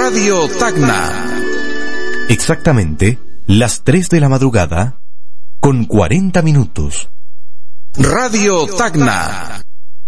Radio Tacna. Exactamente las 3 de la madrugada con 40 minutos. Radio Tacna.